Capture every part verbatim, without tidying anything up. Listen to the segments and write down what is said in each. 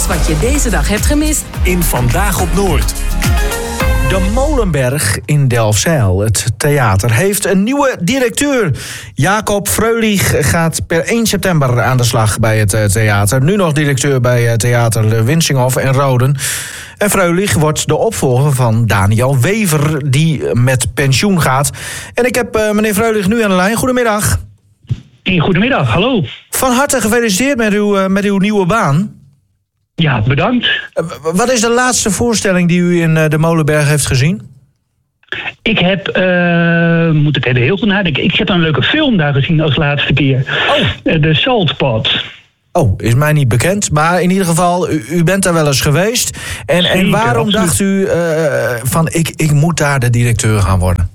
alles wat je deze dag hebt gemist in Vandaag op Noord. De Molenberg in Delfzijl, het theater, heeft een nieuwe directeur. Jacob Freulich gaat per één september aan de slag bij het theater. Nu nog directeur bij theater Winsinghof en Roden. En Freulich wordt de opvolger van Daniel Wever, die met pensioen gaat. En ik heb uh, meneer Freulich nu aan de lijn. Goedemiddag. Goedemiddag, hallo. Van harte gefeliciteerd met uw, uh, met uw nieuwe baan. Ja, bedankt. Uh, wat is de laatste voorstelling die u in uh, de Molenberg heeft gezien? Ik heb, uh, moet ik even heel goed nadenken, ik heb een leuke film daar gezien als laatste keer. Oh. Uh, de Saltpot. Oh, is mij niet bekend. Maar in ieder geval, u, u bent daar wel eens geweest. En, Zeker, en waarom absoluut. dacht u uh, van, ik, ik moet daar de directeur gaan worden?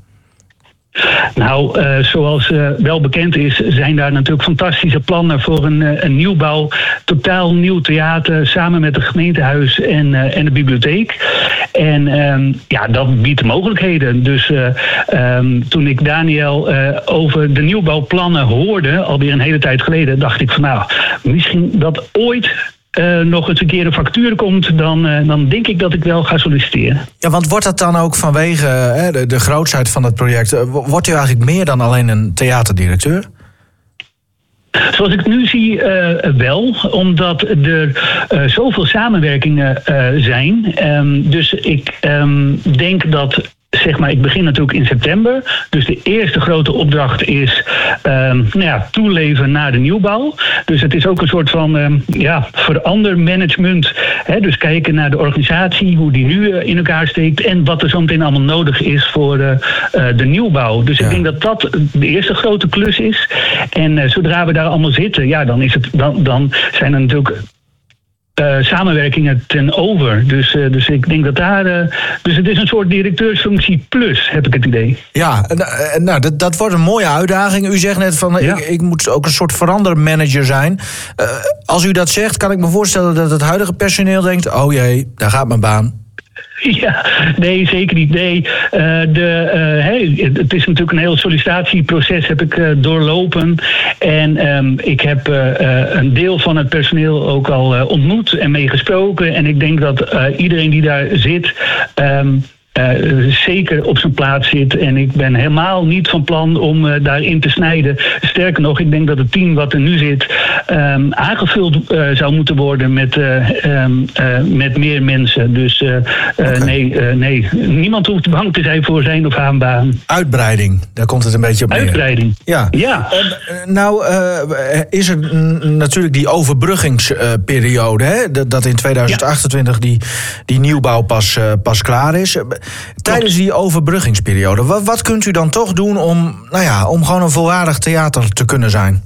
Nou, uh, zoals uh, wel bekend is, zijn daar natuurlijk fantastische plannen voor een, uh, een nieuwbouw. Totaal nieuw theater, samen met het gemeentehuis en, uh, en de bibliotheek. En um, ja, dat biedt mogelijkheden. Dus uh, um, toen ik Daniel uh, over de nieuwbouwplannen hoorde, alweer een hele tijd geleden, dacht ik van nou, misschien dat ooit Uh, nog eens een keer een factuur komt, dan, uh, dan denk ik dat ik wel ga solliciteren. Ja, want wordt dat dan ook vanwege uh, de, de grootsheid van het project, uh, wordt u eigenlijk meer dan alleen een theaterdirecteur? Zoals ik het nu zie, uh, wel, omdat er uh, zoveel samenwerkingen uh, zijn. Um, dus ik um, denk dat, zeg maar, ik begin natuurlijk in september. Dus de eerste grote opdracht is um, nou ja, toeleven naar de nieuwbouw. Dus het is ook een soort van um, ja, verandermanagement. Hè? Dus kijken naar de organisatie, hoe die nu uh, in elkaar steekt en wat er zo meteen allemaal nodig is voor uh, uh, de nieuwbouw. Dus ja. Ik denk dat dat de eerste grote klus is. En uh, zodra we daar allemaal zitten, ja, dan, is het, dan, dan zijn er natuurlijk Uh, samenwerkingen ten over. Dus, uh, dus ik denk dat daar Uh, dus het is een soort directeursfunctie plus, heb ik het idee. Ja, uh, nou, dat, dat wordt een mooie uitdaging. U zegt net van, ja. ik, ik moet ook een soort verandermanager zijn. Uh, als u dat zegt, kan ik me voorstellen dat het huidige personeel denkt, oh jee, daar gaat mijn baan. Ja, nee, zeker niet. Nee, uh, de, uh, hey, het is natuurlijk een heel sollicitatieproces heb ik uh, doorlopen. En um, ik heb uh, uh, een deel van het personeel ook al uh, ontmoet en meegesproken. En ik denk dat uh, iedereen die daar zit Um, Uh, zeker op zijn plaats zit. En ik ben helemaal niet van plan om uh, daarin te snijden. Sterker nog, ik denk dat het team wat er nu zit Um, aangevuld uh, zou moeten worden met, uh, um, uh, met meer mensen. Dus uh, okay. uh, nee, uh, nee, niemand hoeft bang te zijn voor zijn of haar baan. Uitbreiding, daar komt het een beetje op neer. Uitbreiding, ja. ja. Uh, nou, uh, is er n- natuurlijk die overbruggingsperiode, uh, hè? Dat in tweeduizend achtentwintig ja. die, die nieuwbouw pas, uh, pas klaar is. Tijdens die overbruggingsperiode, wat, wat kunt u dan toch doen om, nou ja, om gewoon een volwaardig theater te kunnen zijn?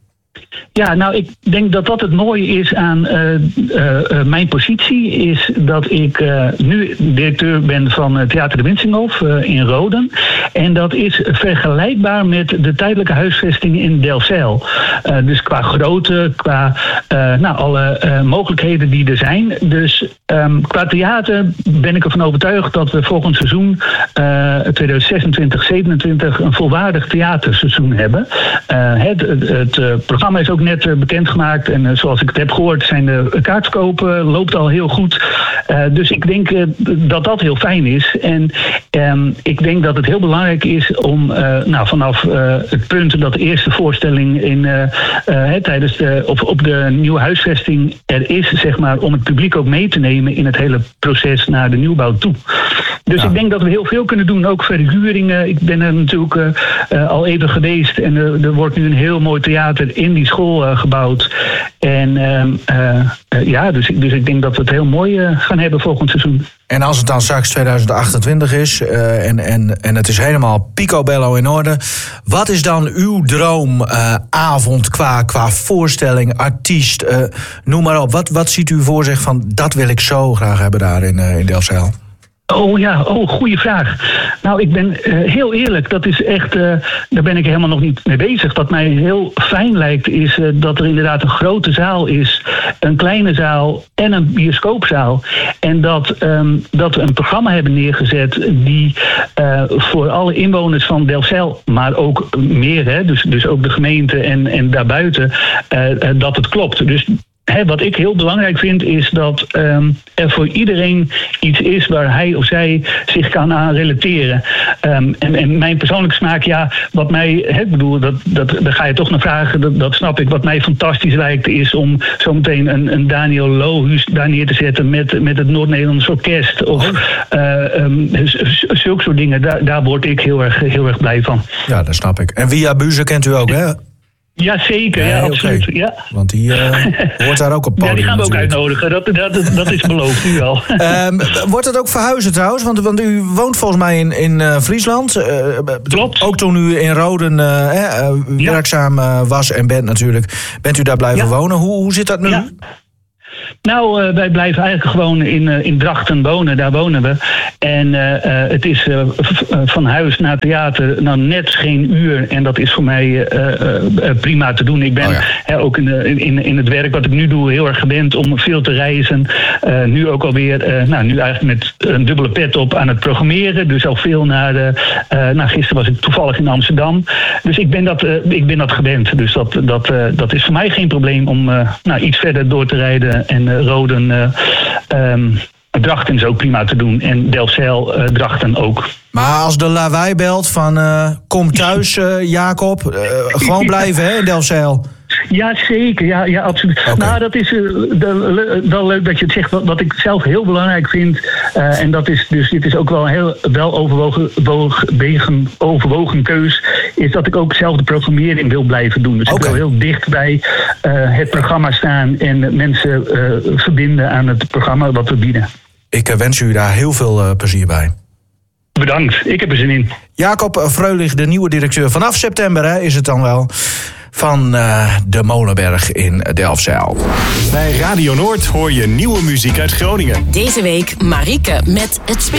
Ja, nou, ik denk dat dat het mooie is aan uh, uh, uh, mijn positie, is dat ik uh, nu directeur ben van uh, Theater de Winsinghof uh, in Roden. En dat is vergelijkbaar met de tijdelijke huisvesting in Delfzijl. Uh, dus qua grootte, qua uh, nou, alle uh, mogelijkheden die er zijn. Dus um, qua theater ben ik ervan overtuigd dat we volgend seizoen uh, tweeduizend zesentwintig zevenentwintig een volwaardig theaterseizoen hebben. Uh, het het, het uh, programma is ook net uh, bekendgemaakt. En uh, zoals ik het heb gehoord zijn de kaartverkopen uh, loopt al heel goed. Uh, dus ik denk uh, dat dat heel fijn is. En um, ik denk dat het heel belangrijk is om uh, nou, vanaf uh, het punt dat de eerste voorstelling in, uh, uh, tijdens de, op, op de nieuwe huisvesting er is, zeg maar, om het publiek ook mee te nemen in het hele proces naar de nieuwbouw toe. Dus ja. ik denk dat we heel veel kunnen doen, ook verhuringen. Ik ben er natuurlijk uh, uh, al even geweest en uh, er wordt nu een heel mooi theater in die school uh, gebouwd. En uh, uh, uh, ja, dus, dus ik denk dat we het heel mooi uh, gaan hebben volgend seizoen. En als het dan straks tweeduizend achtentwintig is uh, en, en, en het is helemaal picobello in orde, wat is dan uw droomavond uh, qua, qua voorstelling, artiest, uh, noem maar op. Wat, wat ziet u voor zich van, dat wil ik zo graag hebben daar in, uh, in Delfzijl? Oh ja, oh, goede vraag. Nou, ik ben uh, heel eerlijk, dat is echt, uh, daar ben ik helemaal nog niet mee bezig. Wat mij heel fijn lijkt, is uh, dat er inderdaad een grote zaal is, een kleine zaal en een bioscoopzaal. En dat, um, dat we een programma hebben neergezet die uh, voor alle inwoners van Delfzijl, maar ook meer, hè, dus, dus ook de gemeente en, en daarbuiten, uh, uh, dat het klopt. Dus He, wat ik heel belangrijk vind is dat um, er voor iedereen iets is waar hij of zij zich kan aan relateren. Um, en, en mijn persoonlijke smaak, ja, wat mij, he, ik bedoel, dat, dat, daar ga je toch naar vragen, dat, dat snap ik. Wat mij fantastisch lijkt is om zometeen een, een Daniel Lohuus daar neer te zetten met, met het Noord-Nederlands Orkest. Of uh, um, zulke soort dingen, daar, daar word ik heel erg, heel erg blij van. Ja, dat snap ik. En Via Buze kent u ook, hè? Ja, zeker. Nee, ja, absoluut. Okay. Ja. Want die uh, hoort daar ook op podium. Ja, die gaan we ook natuurlijk uitnodigen. Dat, dat, dat is beloofd, nu al. um, wordt het ook verhuizen trouwens? Want, want u woont volgens mij in, in uh, Friesland. Uh, Klopt. Ook toen u in Roden uh, uh, ja. werkzaam uh, was en bent natuurlijk. Bent u daar blijven ja. wonen? Hoe, hoe zit dat nu? Ja. Nou, uh, wij blijven eigenlijk gewoon in, uh, in Drachten wonen. Daar wonen we. En uh, uh, het is uh, v- uh, van huis naar theater nou net geen uur. En dat is voor mij uh, uh, prima te doen. Ik ben oh ja. hè, ook in, uh, in, in het werk wat ik nu doe heel erg gewend om veel te reizen. Uh, nu ook alweer, uh, nou nu eigenlijk met een dubbele pet op aan het programmeren. Dus al veel naar, uh, uh, nou gisteren was ik toevallig in Amsterdam. Dus ik ben dat, uh, ik ben dat gewend. Dus dat, dat, uh, dat is voor mij geen probleem om uh, nou, iets verder door te rijden. En uh, Roden, uh, um, Drachten is ook prima te doen. En Delfzijl, uh, Drachten ook. Maar als de lawaai belt van uh, kom thuis, uh, Jacob, uh, gewoon blijven hè, in Delfzijl. Ja, zeker. Ja, ja absoluut. Okay. Nou, dat is uh, de, wel leuk dat je het zegt. Wat, wat ik zelf heel belangrijk vind, uh, en dat is dus, dit is ook wel een heel wel overwogen, overwogen, overwogen keus, is dat ik ook zelf de programmering wil blijven doen. Dus okay. ik wil heel dicht bij uh, het programma staan en mensen uh, verbinden aan het programma wat we bieden. Ik uh, wens u daar heel veel uh, plezier bij. Bedankt, ik heb er zin in. Jacob Freulich, de nieuwe directeur. Vanaf september hè, is het dan wel. Van uh, de Molenberg in Delfzijl. Bij Radio Noord hoor je nieuwe muziek uit Groningen. Deze week Marieke met het